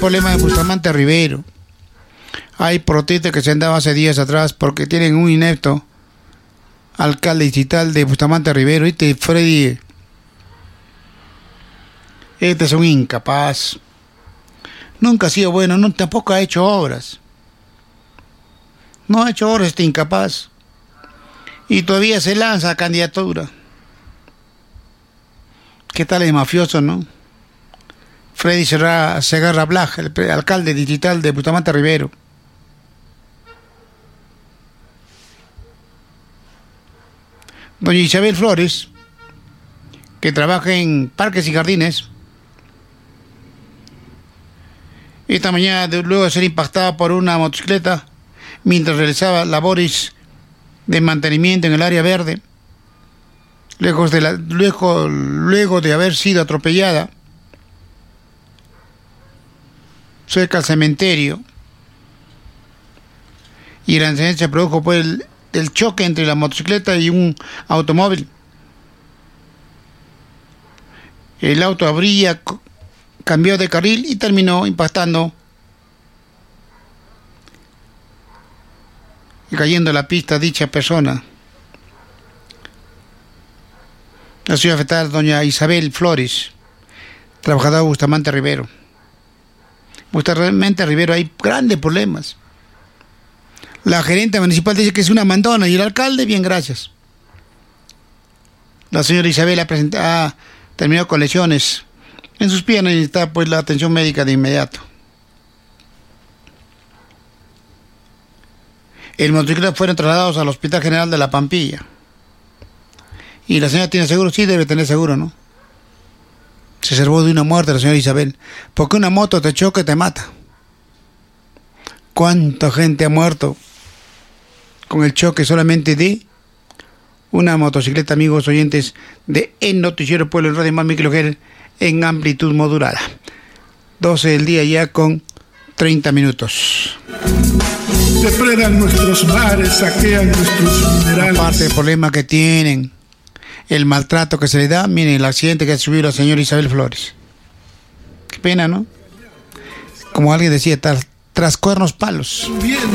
problema en Bustamante Rivero. Hay protestas que se han dado hace días atrás porque tienen un inepto alcalde distrital de Bustamante Rivero. Este Freddy, este es un incapaz. Nunca ha sido bueno, no, tampoco ha hecho obras. No ha hecho obras este incapaz. Y todavía se lanza a candidatura. ¿Qué tal el mafioso, no? Freddy Segarra Blaja, el alcalde distrital de Bustamante Rivero. Doña Isabel Flores, que trabaja en Parques y Jardines, esta mañana, luego de ser impactada por una motocicleta mientras realizaba labores de mantenimiento en el área verde, luego de haber sido atropellada cerca al cementerio, y la incidente se produjo por el choque entre la motocicleta y un automóvil. El auto habría cambiado de carril y terminó impactando y cayendo a la pista dicha persona. La señora afectada, doña Isabel Flores, trabajadora de Bustamante Rivero. Bustamante Rivero hay grandes problemas. La gerente municipal dice que es una mandona y el alcalde, bien, gracias. La señora Isabel ha terminado con lesiones en sus piernas y necesita pues la atención médica de inmediato. El motocicleta fueron trasladados al Hospital General de La Pampilla. ¿Y la señora tiene seguro? Sí, debe tener seguro, ¿no? Se salvó de una muerte la señora Isabel. Porque una moto te choca y te mata. ¿Cuánta gente ha muerto con el choque solamente de una motocicleta, amigos oyentes de El Noticiero Pueblo en Radio Más Microger en amplitud modulada? 12 del día ya con 30 minutos. Depredan nuestros mares, saquean nuestros minerales. Aparte del problema que tienen, el maltrato que se le da, miren el accidente que ha subido la señora Isabel Flores. Qué pena, ¿no? Como alguien decía, tras cuernos palos.